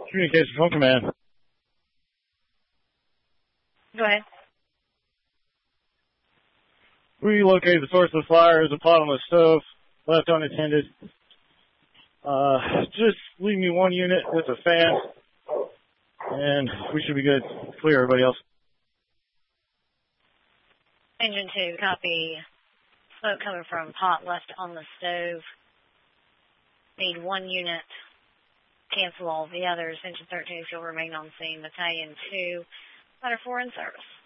Communications from command. Go ahead. We located the source of the fire as a pot on the stove, left unattended. Just leave me one unit with a fan, and we should be good. Clear everybody else. Engine 2, copy. Smoke coming from pot left on the stove. Need one unit. Cancel all the others. Engine 13, if you'll remain on scene. Battalion 2, Ladder 4 in service.